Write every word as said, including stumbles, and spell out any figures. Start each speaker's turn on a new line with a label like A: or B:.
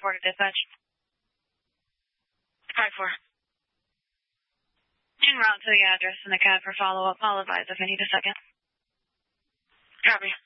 A: four to dispatch. five four. En route to the address and the cab for follow-up. I'll advise if I need a second. Copy.